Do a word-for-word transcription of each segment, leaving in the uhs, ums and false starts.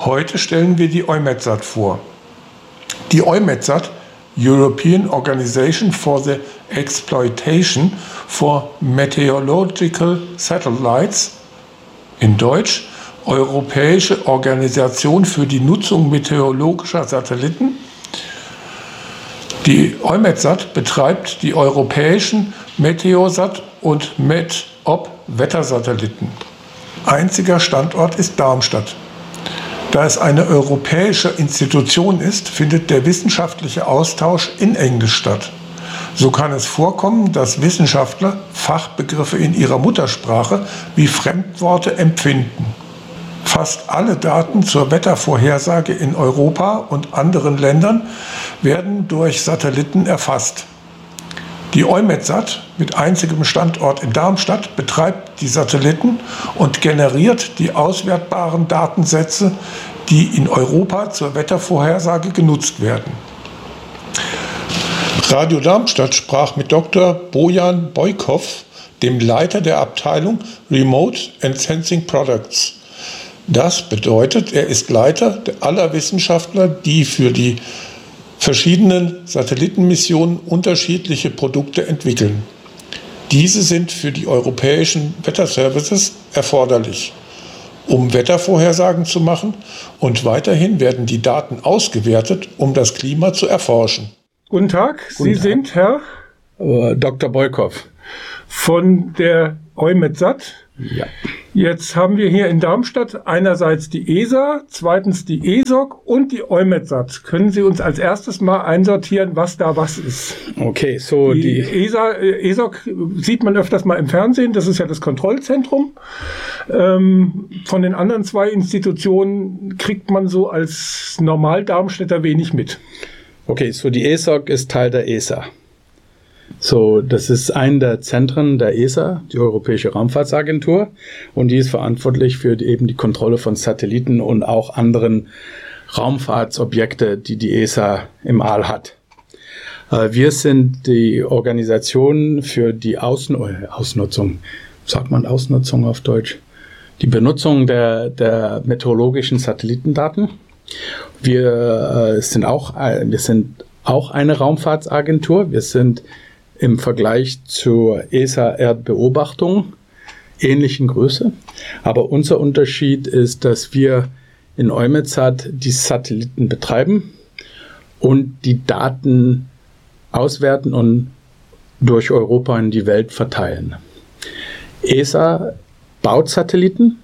Heute stellen wir die EUMETSAT vor. Die EUMETSAT, European Organization for the Exploitation for Meteorological Satellites, in Deutsch Europäische Organisation für die Nutzung meteorologischer Satelliten. Die EUMETSAT betreibt die europäischen Meteosat und METOP-Wettersatelliten. Einziger Standort ist Darmstadt. Da es eine europäische Institution ist, findet der wissenschaftliche Austausch in Englisch statt. So kann es vorkommen, dass Wissenschaftler Fachbegriffe in ihrer Muttersprache wie Fremdworte empfinden. Fast alle Daten zur Wettervorhersage in Europa und anderen Ländern werden durch Satelliten erfasst. Die EUMETSAT mit einzigem Standort in Darmstadt betreibt die Satelliten und generiert die auswertbaren Datensätze, die in Europa zur Wettervorhersage genutzt werden. Radio Darmstadt sprach mit Doktor Bojan Bojkov, dem Leiter der Abteilung Remote and Sensing Products. Das bedeutet, er ist Leiter aller Wissenschaftler, die für die verschiedenen Satellitenmissionen unterschiedliche Produkte entwickeln. Diese sind für die europäischen Wetterservices erforderlich, um Wettervorhersagen zu machen, und weiterhin werden die Daten ausgewertet, um das Klima zu erforschen. Guten Tag, Guten Sie Tag. sind Herr Uh, Doktor Bojkov. von der EUMETSAT. Ja. Jetzt haben wir hier in Darmstadt einerseits die E S A, zweitens die E S O C und die EUMETSAT. Können Sie uns als erstes mal einsortieren, was da was ist? Okay, so Die, die, E S A, äh, E S O C sieht man öfters mal im Fernsehen, das ist ja das Kontrollzentrum. Ähm, von den anderen zwei Institutionen kriegt man so als Normal-Darmstädter wenig mit. okay, so die E S O C ist Teil der E S A. So, das ist ein der Zentren der E S A, die Europäische Raumfahrtsagentur, und die ist verantwortlich für die, eben die Kontrolle von Satelliten und auch anderen Raumfahrtsobjekte, die die E S A im All hat. Äh, wir sind die Organisation für die Außen äh, Ausnutzung, sagt man Ausnutzung auf Deutsch, die Benutzung der, der meteorologischen Satellitendaten. Wir äh, sind auch, äh, wir sind auch eine Raumfahrtsagentur. Wir sind im Vergleich zur E S A-Erdbeobachtung ähnlichen Größe. Aber unser Unterschied ist, dass wir in EUMETSAT die Satelliten betreiben und die Daten auswerten und durch Europa in die Welt verteilen. E S A baut Satelliten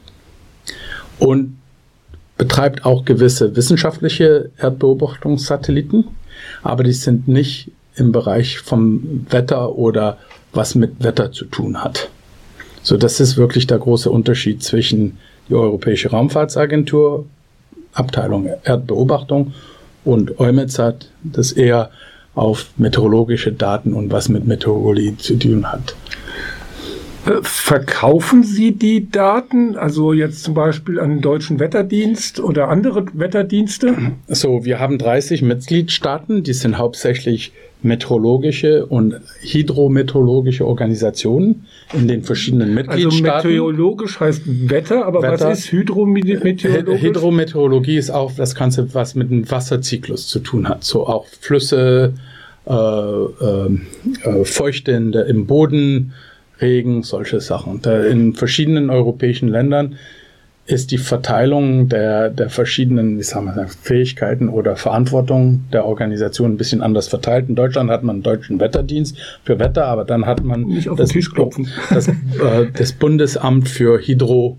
und betreibt auch gewisse wissenschaftliche Erdbeobachtungssatelliten, aber die sind nicht im Bereich vom Wetter oder was mit Wetter zu tun hat. So, das ist wirklich der große Unterschied zwischen die Europäische Raumfahrtsagentur, Abteilung Erdbeobachtung, und EUMETSAT, das eher auf meteorologische Daten und was mit Meteorologie zu tun hat. Verkaufen Sie die Daten, also jetzt zum Beispiel an den Deutschen Wetterdienst oder andere Wetterdienste? So, wir haben dreißig Mitgliedstaaten, die sind hauptsächlich meteorologische und hydrometeorologische Organisationen in den verschiedenen Mitgliedstaaten. Also meteorologisch heißt Wetter, aber Wetter. Was ist hydrometeorologisch? Hydrometeorologie ist auch das Ganze, was mit dem Wasserzyklus zu tun hat. So auch Flüsse, äh, äh, äh, Feuchte in der, im Boden, Regen, solche Sachen. Da in verschiedenen europäischen Ländern ist die Verteilung der, der verschiedenen, wie sagen wir, Fähigkeiten oder Verantwortung der Organisation ein bisschen anders verteilt. In Deutschland hat man einen deutschen Wetterdienst für Wetter, aber dann hat man Nicht auf das, den Tisch klopfen. Das, äh, das Bundesamt für Hydro,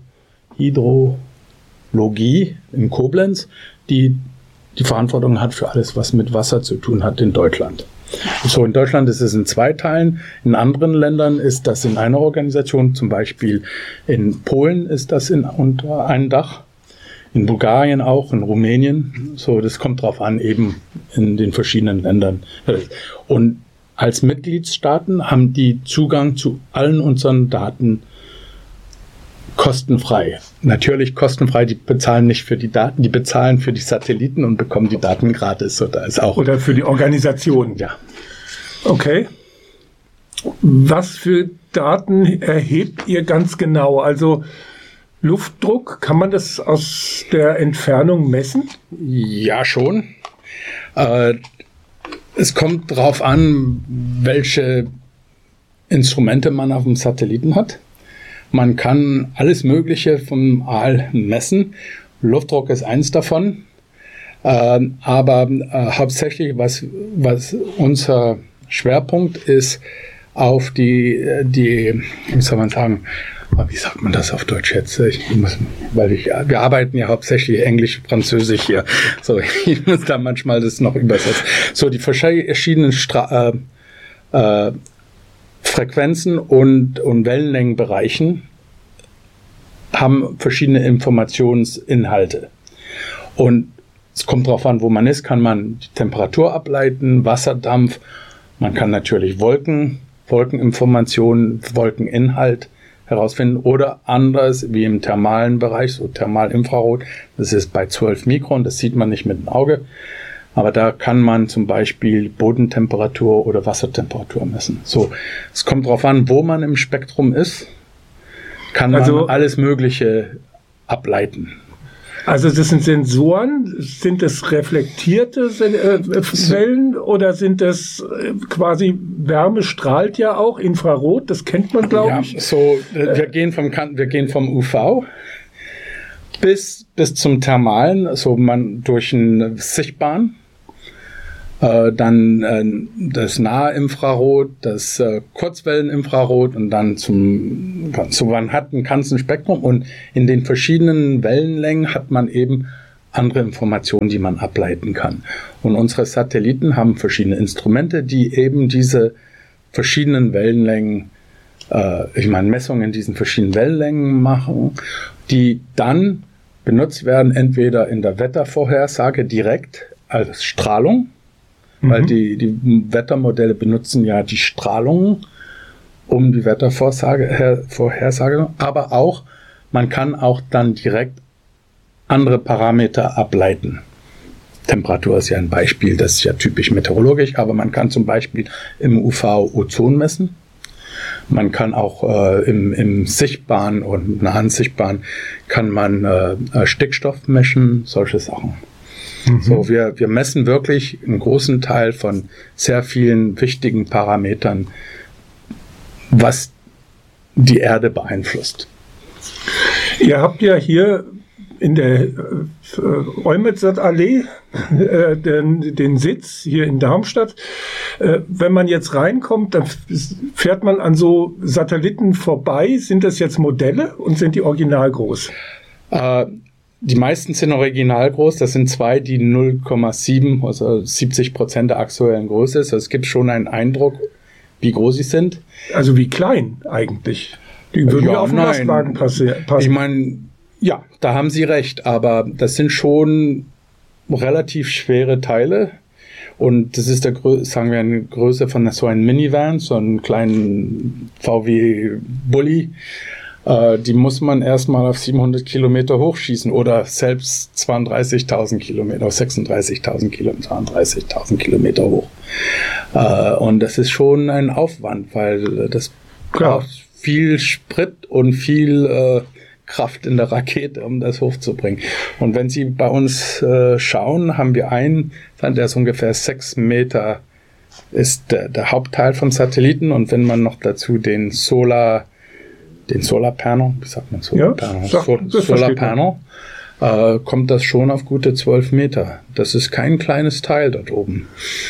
Hydrologie in Koblenz, die die Verantwortung hat für alles, was mit Wasser zu tun hat in Deutschland. So, in Deutschland ist es in zwei Teilen. In anderen Ländern ist das in einer Organisation. Zum Beispiel in Polen ist das in, unter einem Dach. In Bulgarien auch, in Rumänien. So, das kommt drauf an, eben in den verschiedenen Ländern. Und als Mitgliedstaaten haben die Zugang zu allen unseren Daten kostenfrei. Natürlich kostenfrei, die bezahlen nicht für die Daten, die bezahlen für die Satelliten und bekommen die Daten gratis. So, da ist auch Oder für die Organisation. Ja. Okay. Was für Daten erhebt ihr ganz genau? Also Luftdruck, kann man das aus der Entfernung messen? Ja, schon. Äh, es kommt darauf an, welche Instrumente man auf dem Satelliten hat. Man kann alles Mögliche vom Aal messen. Luftdruck ist eins davon. Äh, aber äh, hauptsächlich, was, was unser Schwerpunkt ist, auf die, die, wie soll man sagen, wie sagt man das auf Deutsch jetzt? Ich muss, weil ich, wir arbeiten ja hauptsächlich Englisch, Französisch hier. So, ich muss da manchmal das noch übersetzen. So, die verschiedenen Stra- äh, äh, Frequenzen und, und Wellenlängenbereichen haben verschiedene Informationsinhalte. Und es kommt darauf an, wo man ist, kann man die Temperatur ableiten, Wasserdampf, man kann natürlich Wolken, Wolkeninformationen, Wolkeninhalt herausfinden oder anders wie im thermalen Bereich, so Thermalinfrarot, das ist bei zwölf Mikron, das sieht man nicht mit dem Auge, aber da kann man zum Beispiel Bodentemperatur oder Wassertemperatur messen. So, es kommt darauf an, wo man im Spektrum ist, kann man also alles Mögliche ableiten. Also das sind Sensoren, sind das reflektierte äh, Wellen oder sind das äh, quasi, Wärme strahlt ja auch, Infrarot, das kennt man, glaube ja, ich. So, äh, wir, gehen vom, wir gehen vom U V bis, bis zum Thermalen, so man durch einen Sichtbahn, äh, dann äh, das nahe Infrarot, das äh, Kurzwelleninfrarot und dann zum, so man hat ein ganzes Spektrum und in den verschiedenen Wellenlängen hat man eben andere Informationen, die man ableiten kann. Und unsere Satelliten haben verschiedene Instrumente, die eben diese verschiedenen Wellenlängen, äh, ich meine Messungen in diesen verschiedenen Wellenlängen machen, die dann benutzt werden, entweder in der Wettervorhersage direkt als Strahlung, mhm. weil die, die Wettermodelle benutzen ja die Strahlung, um die Wettervorhersage, Vorhersage, aber auch, man kann auch dann direkt andere Parameter ableiten. Temperatur ist ja ein Beispiel, das ist ja typisch meteorologisch, aber man kann zum Beispiel im U V Ozon messen. Man kann auch äh, im, im sichtbaren und nahen sichtbaren kann man äh, Stickstoff messen, solche Sachen. Mhm. So, wir, wir messen wirklich einen großen Teil von sehr vielen wichtigen Parametern, was die Erde beeinflusst. Ihr habt ja hier in der äh, Eumetsat-Allee äh, den, den Sitz hier in Darmstadt. Äh, wenn man jetzt reinkommt, dann fährt man an so Satelliten vorbei. Sind das jetzt Modelle und sind die original groß? Äh, die meisten sind original groß. Das sind zwei, die null Komma sieben, also siebzig Prozent der aktuellen Größe ist. Also es gibt schon einen Eindruck, wie groß sie sind. Also wie klein eigentlich? Die würden ja, ja auf den Lastwagen passen. Ich meine, ja, da haben Sie recht, aber das sind schon relativ schwere Teile und das ist der Grö- sagen wir eine Größe von so einem Minivan, so einen kleinen V W-Bulli. Äh, die muss man erstmal auf siebenhundert Kilometer hochschießen oder selbst zweiunddreißigtausend Kilometer, sechsunddreißigtausend Kilometer, zweiunddreißigtausend Kilometer hoch. Äh, und das ist schon ein Aufwand, weil das Klar. braucht viel Sprit und viel äh, Kraft in der Rakete, um das hochzubringen. Und wenn Sie bei uns äh, schauen, haben wir einen, der ist ungefähr sechs Meter, ist der, der Hauptteil vom Satelliten. Und wenn man noch dazu den Solar, den Solarpanel, wie sagt man Solarpanel? Ja, sag, so, Solarpanel, äh, kommt das schon auf gute zwölf Meter. Das ist kein kleines Teil dort oben.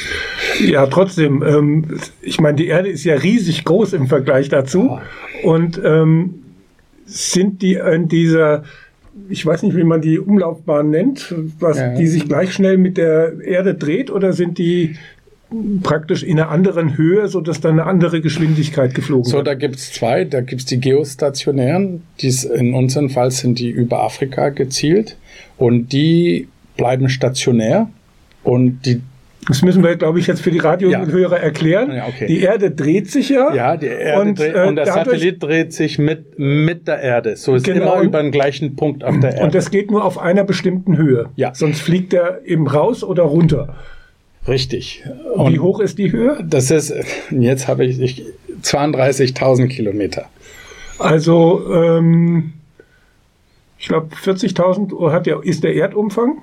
Ja, trotzdem, ähm, ich meine, die Erde ist ja riesig groß im Vergleich dazu. Ja. Und ähm, sind die in dieser, ich weiß nicht, wie man die Umlaufbahn nennt, was ja. die sich gleich schnell mit der Erde dreht, oder sind die praktisch in einer anderen Höhe, sodass dann eine andere Geschwindigkeit geflogen so, wird? So, da gibt es zwei. Da gibt es die geostationären, die's, in unserem Fall sind die über Afrika gezielt und die bleiben stationär und die Das müssen wir, glaube ich, jetzt für die Radiohörer ja. erklären. Ja, okay. Die Erde dreht sich ja. Ja, die Erde und, dreht, und der Satellit dreht sich mit, mit der Erde. So ist genau. immer über den gleichen Punkt auf der Erde. Und das geht nur auf einer bestimmten Höhe. Ja. Sonst fliegt er eben raus oder runter. Richtig. Und wie hoch ist die Höhe? Das ist, jetzt habe ich, ich zweiunddreißigtausend Kilometer. Also, ähm, Ich glaube, vierzigtausend hat der, ist der Erdumfang.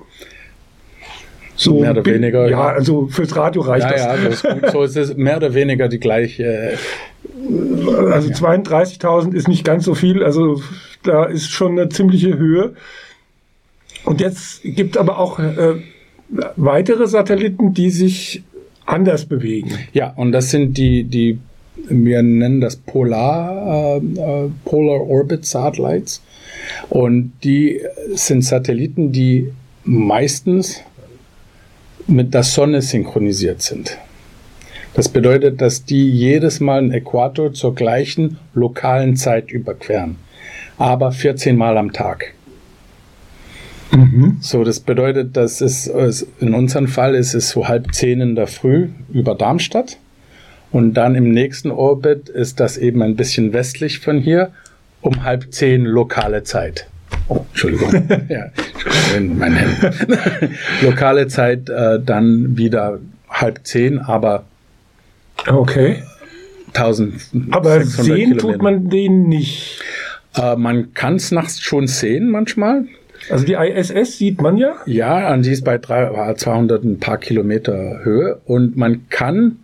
So mehr oder weniger. Ja, also fürs Radio reicht ja, das. Ja, das ist gut. So ist es mehr oder weniger die gleiche. Also ja. zweiunddreißigtausend ist nicht ganz so viel, also da ist schon eine ziemliche Höhe. Und jetzt gibt es aber auch äh, weitere Satelliten, die sich anders bewegen. Ja, und das sind die, die wir nennen das Polar, äh, Polar Orbit Satellites. Und die sind Satelliten, die meistens mit der Sonne synchronisiert sind. Das bedeutet, dass die jedes Mal den Äquator zur gleichen lokalen Zeit überqueren, aber vierzehn Mal am Tag. Mhm. So, das bedeutet, dass es in unserem Fall ist es so halb zehn in der Früh über Darmstadt und dann im nächsten Orbit ist das eben ein bisschen westlich von hier um halb zehn lokale Zeit. Oh, Entschuldigung. ja, Entschuldigung, mein Handy. Lokale Zeit äh, dann wieder halb zehn, aber okay. eintausendsechshundert Aber sehen Kilometer. Tut man den nicht? Äh, man kann es nachts schon sehen manchmal. Also die I S S sieht man ja? Ja, und die ist bei drei, zweihundert ein paar Kilometer Höhe und man kann,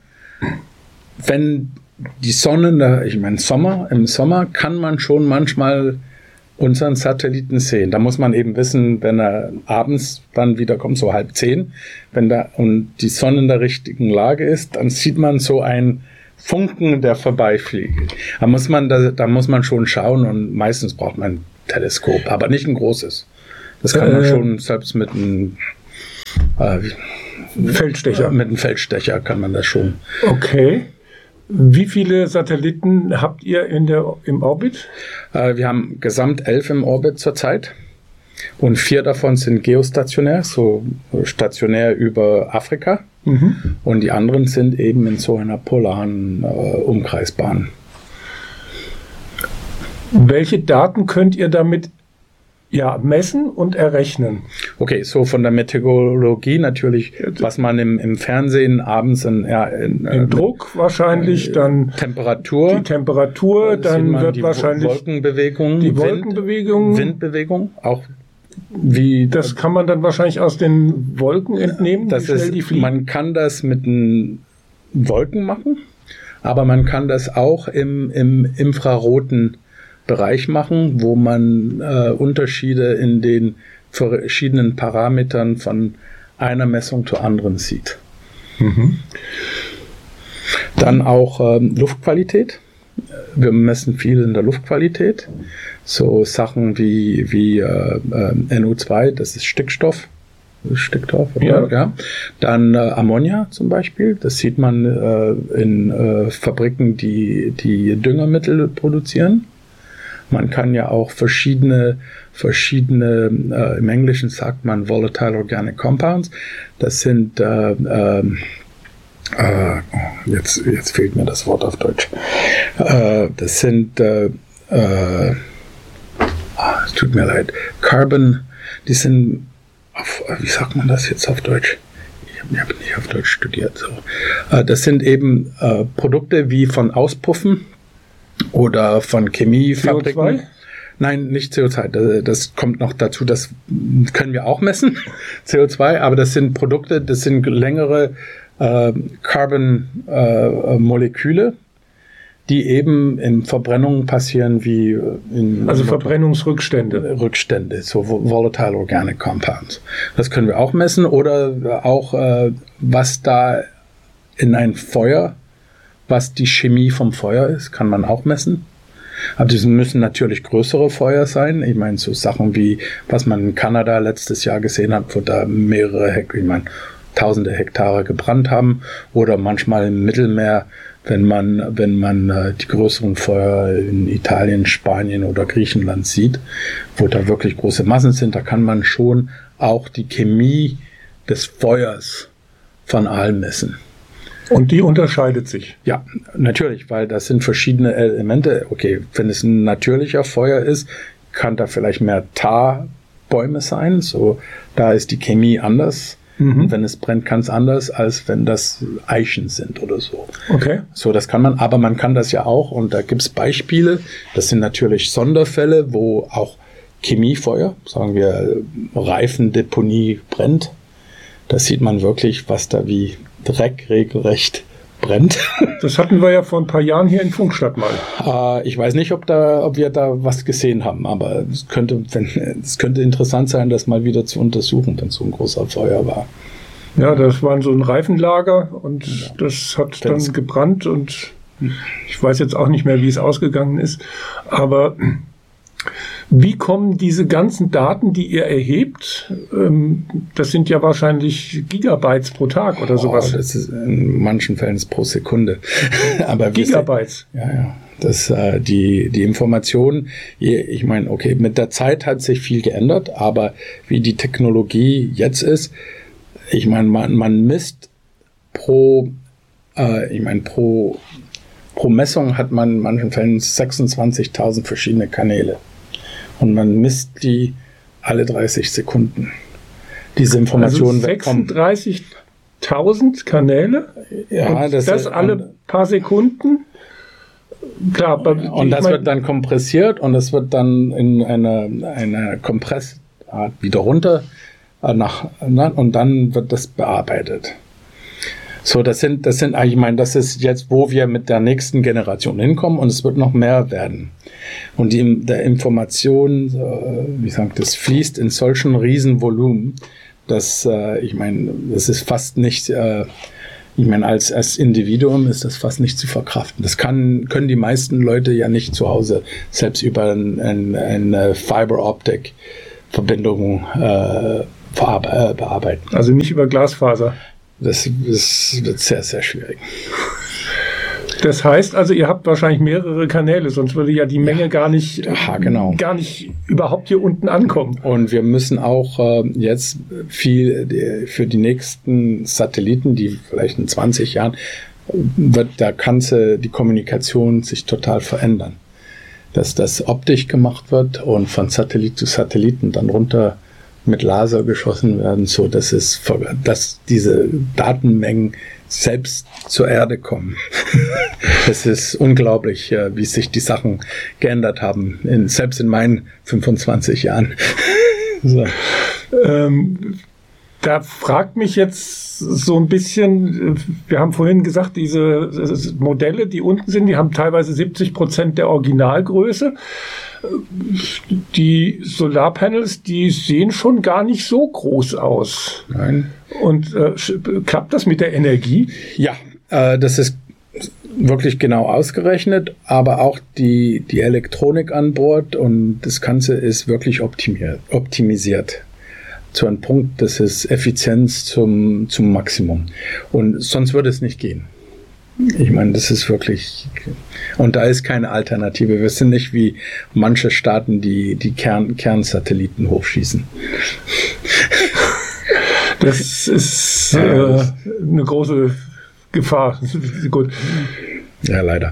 wenn die Sonne, ich meine Sommer, im Sommer kann man schon manchmal unseren Satelliten sehen. Da muss man eben wissen, wenn er abends dann wieder kommt, so halb zehn, wenn da und die Sonne in der richtigen Lage ist, dann sieht man so ein Funken, der vorbeifliegt. Da muss man, da, da muss man schon schauen und meistens braucht man ein Teleskop, aber nicht ein großes. Das kann man äh, schon selbst mit einem äh, Feldstecher. Mit einem Feldstecher kann man das schon. Okay. Wie viele Satelliten habt ihr in der, im Orbit? Äh, wir haben gesamt elf im Orbit zurzeit und vier davon sind geostationär, so stationär über Afrika. Mhm. Und die anderen sind eben in so einer polaren äh, Umkreisbahn. Welche Daten könnt ihr damit ja, messen und errechnen? Okay, so von der Meteorologie natürlich, was man im, im Fernsehen abends in, ja, in, den äh, Druck wahrscheinlich, äh, dann Temperatur, die Temperatur, dann wird die wahrscheinlich Wolkenbewegung, die Wolkenbewegung, Wind, Windbewegung, auch wie das kann man dann wahrscheinlich aus den Wolken entnehmen. Das wie schnell ist, die fliegen. Man kann das mit den Wolken machen, aber man kann das auch im, im infraroten Bereich machen, wo man äh, Unterschiede in den verschiedenen Parametern von einer Messung zur anderen sieht. Mhm. Dann auch ähm, Luftqualität. Wir messen viel in der Luftqualität. So Sachen wie, wie äh, äh, N O zwei, das ist Stickstoff. Stickstoff, ja. ja. Dann äh, Ammonia zum Beispiel. Das sieht man äh, in äh, Fabriken, die, die Düngermittel produzieren. Man kann ja auch verschiedene, verschiedene äh, im Englischen sagt man Volatile Organic Compounds. Das sind, äh, äh, äh, jetzt, jetzt fehlt mir das Wort auf Deutsch. Äh, das sind, äh, äh, es tut mir leid, Carbon, die sind, auf, wie sagt man das jetzt auf Deutsch? Ich habe nicht auf Deutsch studiert. So. Äh, das sind eben äh, Produkte wie von Auspuffen oder von Chemiefabriken. C O zwei? Nein, nicht C O zwei. Das, das kommt noch dazu, das können wir auch messen, C O zwei, aber das sind Produkte, das sind längere äh, Carbon-Moleküle, äh, die eben in Verbrennungen passieren wie in... Also Verbrennungsrückstände. Rückstände, so Volatile Organic Compounds. Das können wir auch messen oder auch, äh, was da in ein Feuer, was die Chemie vom Feuer ist, kann man auch messen. Aber das müssen natürlich größere Feuer sein. Ich meine, so Sachen wie, was man in Kanada letztes Jahr gesehen hat, wo da mehrere Hektar, ich meine, tausende Hektare gebrannt haben. Oder manchmal im Mittelmeer, wenn man, wenn man äh, die größeren Feuer in Italien, Spanien oder Griechenland sieht, wo da wirklich große Massen sind, da kann man schon auch die Chemie des Feuers von allem messen. Und die unterscheidet sich? Ja, natürlich, weil das sind verschiedene Elemente. Okay, wenn es ein natürlicher Feuer ist, kann da vielleicht mehr Tarbäume sein. So, da ist die Chemie anders. Mhm. Und wenn es brennt, kann es anders, als wenn das Eichen sind oder so. Okay. So, das kann man, aber man kann das ja auch, und da gibt es Beispiele. Das sind natürlich Sonderfälle, wo auch Chemiefeuer, sagen wir Reifendeponie brennt. Da sieht man wirklich, was da wie Dreck regelrecht brennt. Das hatten wir ja vor ein paar Jahren hier in Pfungstadt mal. Äh, ich weiß nicht, ob, da, ob wir da was gesehen haben, aber es könnte, wenn, es könnte interessant sein, das mal wieder zu untersuchen, wenn so ein großer Feuer war. Ja, das war so ein Reifenlager und ja, das hat dann das gebrannt und ich weiß jetzt auch nicht mehr, wie es ausgegangen ist, aber wie kommen diese ganzen Daten, die ihr erhebt, ähm, das sind ja wahrscheinlich Gigabytes pro Tag oder sowas. Oh, das ist in manchen Fällen ist pro Sekunde. Aber Gigabytes? Ja, ja. Das, äh, die, die Information, ich meine, okay, mit der Zeit hat sich viel geändert, aber wie die Technologie jetzt ist, ich meine, man, man misst pro, äh, ich meine, pro, pro Messung hat man in manchen Fällen sechsundzwanzigtausend verschiedene Kanäle. Und man misst die alle dreißig Sekunden. Diese Informationen also sechsunddreißigtausend Kanäle? Ja, und das, das alle ein, paar Sekunden? Klar, und das mein, wird dann kompressiert und das wird dann in einer eine Kompressart wieder runter nach, und dann wird das bearbeitet. So, das sind, das sind, ich meine, das ist jetzt, wo wir mit der nächsten Generation hinkommen und es wird noch mehr werden. Und die der Information, wie sagt das, fließt in solchen Riesenvolumen, dass, ich meine, das ist fast nicht, ich meine, als, als Individuum ist das fast nicht zu verkraften. Das kann, können die meisten Leute ja nicht zu Hause selbst über ein, ein, eine Fiber-Optic-Verbindung äh, bearbeiten. Also nicht über Glasfaser. Das, das wird sehr, sehr schwierig. Das heißt also, ihr habt wahrscheinlich mehrere Kanäle, sonst würde ja die Menge ja, gar nicht, ja, genau. gar nicht überhaupt hier unten ankommen. Und wir müssen auch äh, jetzt viel die, für die nächsten Satelliten, die vielleicht in zwanzig Jahren, wird der ganze, die Kommunikation sich total verändern. Dass das optisch gemacht wird und von Satellit zu Satelliten dann runter mit Laser geschossen werden, so dass es, dass diese Datenmengen selbst zur Erde kommen. Es ist unglaublich, wie sich die Sachen geändert haben, in, selbst in meinen fünfundzwanzig Jahren. So. Ähm, da fragt mich jetzt so ein bisschen, wir haben vorhin gesagt, diese Modelle, die unten sind, die haben teilweise siebzig Prozent der Originalgröße. Die Solarpanels, die sehen schon gar nicht so groß aus. Nein. Und äh, klappt das mit der Energie? Ja, äh, das ist wirklich genau ausgerechnet, aber auch die, die Elektronik an Bord und das Ganze ist wirklich optimiert, optimisiert. Zu einem Punkt, das ist Effizienz zum, zum Maximum. Und sonst würde es nicht gehen. Ich meine, das ist wirklich, und da ist keine Alternative. Wir sind nicht wie manche Staaten, die die Kern, Kernsatelliten hochschießen. Das ist äh, eine große Gefahr. Gut. Ja, leider.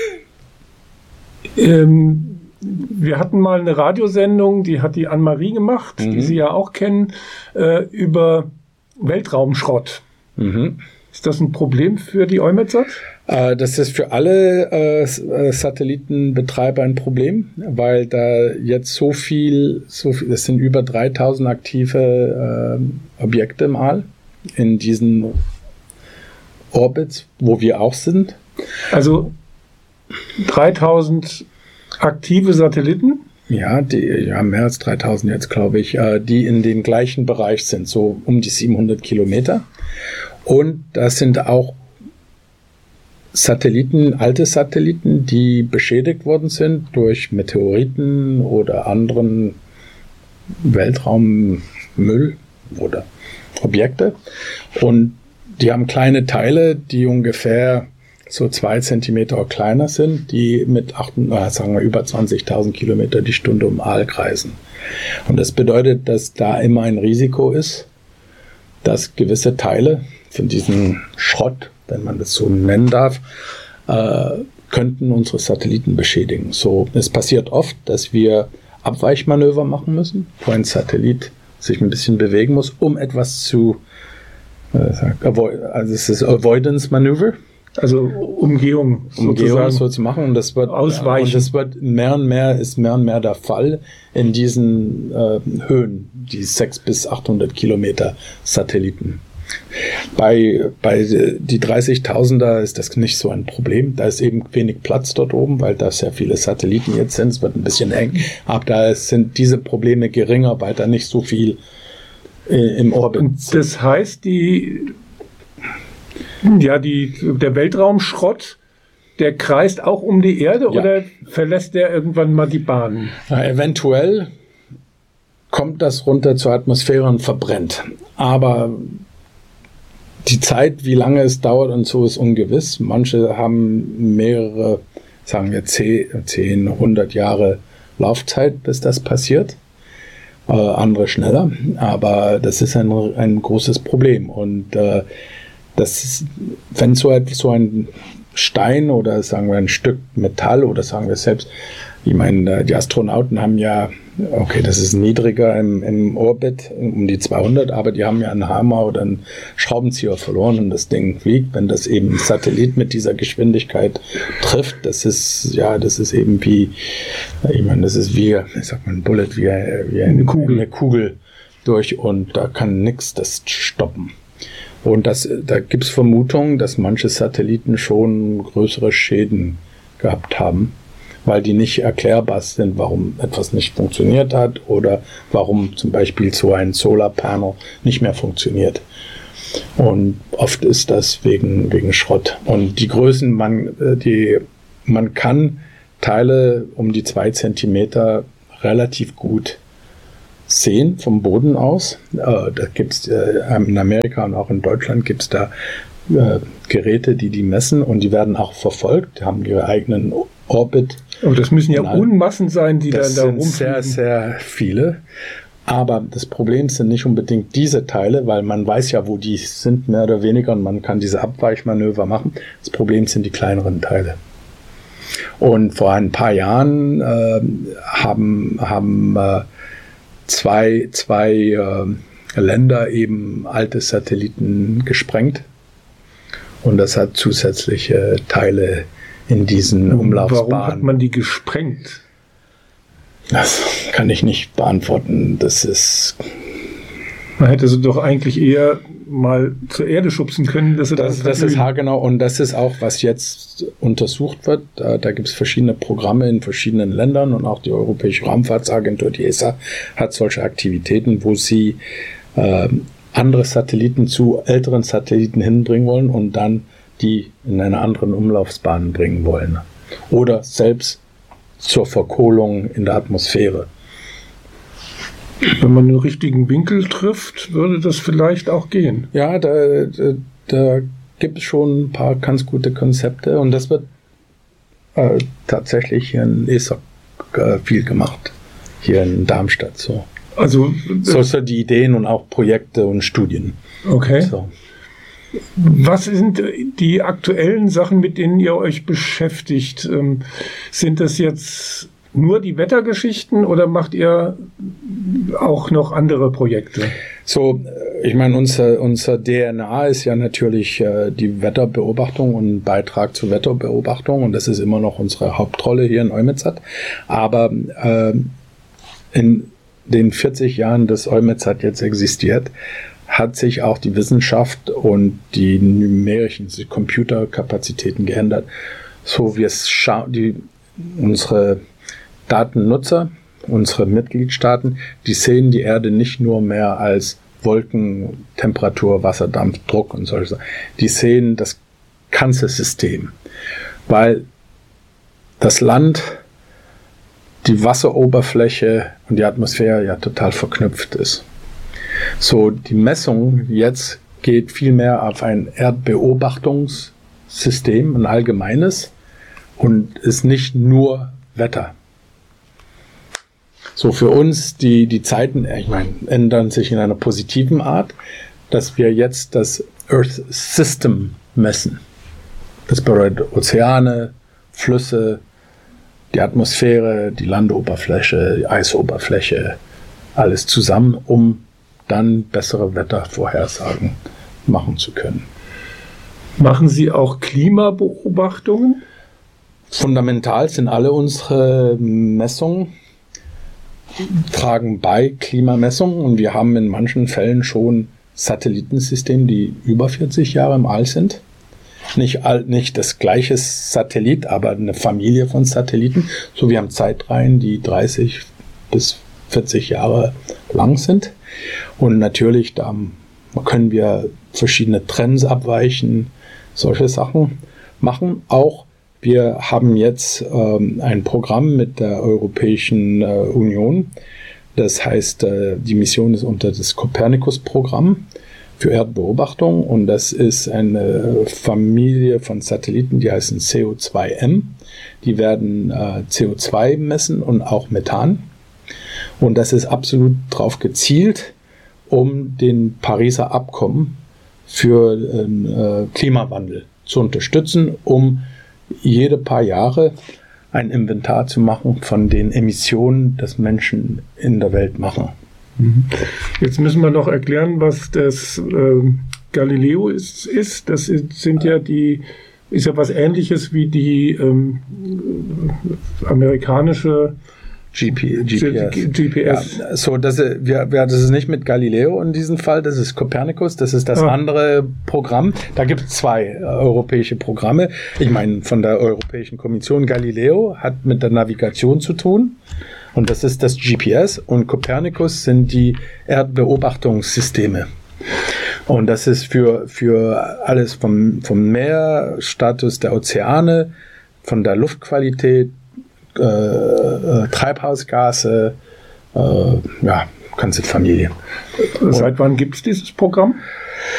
Ähm, wir hatten mal eine Radiosendung, die hat die Anne-Marie gemacht, mhm. die Sie ja auch kennen, äh, über Weltraumschrott. Mhm. Ist das ein Problem für die EUMETSAT? Äh, das ist für alle äh, Satellitenbetreiber ein Problem, weil da jetzt so viel, so viel, es sind über dreitausend aktive äh, Objekte im All in diesen Orbits, wo wir auch sind. Also dreitausend aktive Satelliten? Ja, die, ja, mehr als dreitausend jetzt, glaube ich, äh, die in den gleichen Bereich sind, so um die siebenhundert Kilometer. Und das sind auch Satelliten, alte Satelliten, die beschädigt worden sind durch Meteoriten oder anderen Weltraummüll oder Objekte. Und die haben kleine Teile, die ungefähr so zwei Zentimeter kleiner sind, die mit acht, äh, sagen wir, über zwanzigtausend Kilometer die Stunde um Aal kreisen. Und das bedeutet, dass da immer ein Risiko ist, dass gewisse Teile von diesem Schrott, wenn man das so nennen darf, äh, könnten unsere Satelliten beschädigen. So, es passiert oft, dass wir Abweichmanöver machen müssen, wo ein Satellit sich ein bisschen bewegen muss, um etwas zu, äh, also es ist Avoidance Manöver. Also Umgehung Umgehung sozusagen so zu machen. Und das wird, ausweichen. Und das wird mehr und mehr, ist mehr und mehr der Fall in diesen äh, Höhen, die sechshundert bis achthundert Kilometer Satelliten. Bei, bei die dreißigtausender ist das nicht so ein Problem. Da ist eben wenig Platz dort oben, weil da sehr viele Satelliten jetzt sind. Es wird ein bisschen eng. Aber da sind diese Probleme geringer, weil da nicht so viel äh, im Orbit sind. Das heißt, die, ja, die, der Weltraumschrott, der kreist auch um die Erde, ja. Oder verlässt der irgendwann mal die Bahn? Ja, eventuell kommt das runter zur Atmosphäre und verbrennt. Aber die Zeit, wie lange es dauert und so, ist ungewiss. Manche haben mehrere, sagen wir zehn, hundert Jahre Laufzeit, bis das passiert. Äh, andere schneller. Aber das ist ein, ein großes Problem. Und äh, das ist, wenn so, so ein Stein oder sagen wir ein Stück Metall oder sagen wir selbst, ich meine, die Astronauten haben ja, okay, das ist niedriger im, im Orbit, um die zweihundert, aber die haben ja einen Hammer oder einen Schraubenzieher verloren und das Ding fliegt. Wenn das eben ein Satellit mit dieser Geschwindigkeit trifft, das ist, ja, das ist eben wie, ich meine, das ist wie, ich sag mal, ein Bullet, wie, wie eine, Kugel. eine Kugel durch und da kann nichts das stoppen. Und das, da gibt es Vermutungen, dass manche Satelliten schon größere Schäden gehabt haben, weil die nicht erklärbar sind, warum etwas nicht funktioniert hat oder warum zum Beispiel so ein Solarpanel nicht mehr funktioniert. Und oft ist das wegen, wegen Schrott. Und die Größen, man, die, man kann Teile um die zwei Zentimeter relativ gut sehen vom Boden aus. Äh, da gibt's äh, in Amerika und auch in Deutschland gibt es da äh, Geräte, die die messen und die werden auch verfolgt, die haben ihre eigenen Orbit. Aber das müssen ja Unmassen sein, die das dann da sind rumfliegen. sehr, sehr viele. Aber das Problem sind nicht unbedingt diese Teile, weil man weiß ja, wo die sind, mehr oder weniger, und man kann diese Abweichmanöver machen. Das Problem sind die kleineren Teile. Und vor ein paar Jahren äh, haben, haben äh, zwei, zwei äh, Länder eben alte Satelliten gesprengt. Und das hat zusätzliche Teile in diesen Umlaufsbahnen. Warum hat man die gesprengt? Das kann ich nicht beantworten. Das ist. Man hätte sie doch eigentlich eher mal zur Erde schubsen können, dass sie das. Das, das ist haargenau und das ist auch, was jetzt untersucht wird. Da, da gibt es verschiedene Programme in verschiedenen Ländern und auch die Europäische Raumfahrtsagentur, die E S A, hat solche Aktivitäten, wo sie äh, andere Satelliten zu älteren Satelliten hinbringen wollen und dann die in eine anderen Umlaufsbahn bringen wollen. Oder selbst zur Verkohlung in der Atmosphäre. Wenn man den richtigen Winkel trifft, würde das vielleicht auch gehen. Ja, da, da, da gibt es schon ein paar ganz gute Konzepte und das wird äh, tatsächlich hier in E S A äh, viel gemacht. Hier in Darmstadt so. Also so sind die Ideen und auch Projekte und Studien. Okay. So. Was sind die aktuellen Sachen, mit denen ihr euch beschäftigt? Ähm, sind das jetzt nur die Wettergeschichten oder macht ihr auch noch andere Projekte? So, ich meine, unser, unser D N A ist ja natürlich äh, die Wetterbeobachtung und Beitrag zur Wetterbeobachtung und das ist immer noch unsere Hauptrolle hier in EUMETSAT. Aber äh, in den vierzig Jahren, dass EUMETSAT jetzt existiert, hat sich auch die Wissenschaft und die numerischen die Computerkapazitäten geändert. So wie es scha- die, unsere Datennutzer, unsere Mitgliedstaaten, die sehen die Erde nicht nur mehr als Wolken, Temperatur, Wasserdampf, Druck und solche Sachen. Die sehen das ganze System, weil das Land, die Wasseroberfläche und die Atmosphäre ja total verknüpft ist. So, die Messung jetzt geht vielmehr auf ein Erdbeobachtungssystem, ein allgemeines, und ist nicht nur Wetter. So, für uns, die, die Zeiten, ich meine, ändern sich in einer positiven Art, dass wir jetzt das Earth System messen. Das bedeutet Ozeane, Flüsse, die Atmosphäre, die Landoberfläche, die Eisoberfläche, alles zusammen, um dann bessere Wettervorhersagen machen zu können. Machen Sie auch Klimabeobachtungen? Fundamental sind alle unsere Messungen, tragen bei Klimamessungen, und wir haben in manchen Fällen schon Satellitensysteme, die über vierzig Jahre im All sind. Nicht, all, nicht das gleiche Satellit, aber eine Familie von Satelliten. So, wir haben Zeitreihen, die dreißig bis vierzig Jahre lang sind. Und natürlich, da können wir verschiedene Trends abweichen, solche Sachen machen. Auch wir haben jetzt ähm, ein Programm mit der Europäischen äh, Union. Das heißt, äh, die Mission ist unter das Copernicus-Programm für Erdbeobachtung, und das ist eine Familie von Satelliten, die heißen C O zwei M. Die werden äh, C O zwei messen und auch Methan. Und das ist absolut darauf gezielt, um den Pariser Abkommen für äh, Klimawandel zu unterstützen, um jede paar Jahre ein Inventar zu machen von den Emissionen, das Menschen in der Welt machen. Jetzt müssen wir noch erklären, was das äh, Galileo ist, ist. Das sind ja die, ist ja was Ähnliches wie die ähm, amerikanische G P, G P S. G P S. Ja, so, das, wir, das ist nicht mit Galileo in diesem Fall, das ist Copernicus, das ist das ah. andere Programm. Da gibt es zwei äh, europäische Programme. Ich meine, von der Europäischen Kommission, Galileo hat mit der Navigation zu tun, und das ist das G P S, und Copernicus sind die Erdbeobachtungssysteme. Und das ist für, für alles vom, vom Meer, Status der Ozeane, von der Luftqualität, Äh, äh, Treibhausgase, äh, ja, ganze Familie. Seit wann gibt es dieses Programm?